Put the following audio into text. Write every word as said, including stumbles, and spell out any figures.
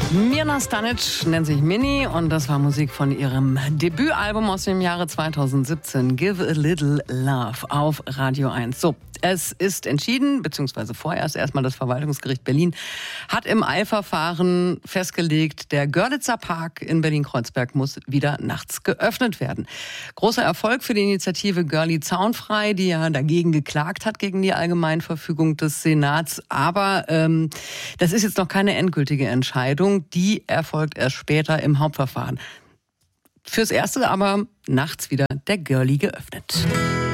Mirna Stanic nennt sich Mini und das war Musik von ihrem Debütalbum aus dem Jahre zweitausendsiebzehn, Give a Little Love, auf Radio eins. So, es ist entschieden, beziehungsweise vorerst erstmal das Verwaltungsgericht Berlin hat im Eilverfahren festgelegt, der Görlitzer Park in Berlin-Kreuzberg muss wieder nachts geöffnet werden. Großer Erfolg für die Initiative Görli Zaunfrei, die ja dagegen geklagt hat, gegen die Allgemeinverfügung des Senats. Aber ähm, das ist jetzt noch keine endgültige Entscheidung. Die erfolgt erst später im Hauptverfahren. Fürs Erste aber nachts wieder der Görli geöffnet.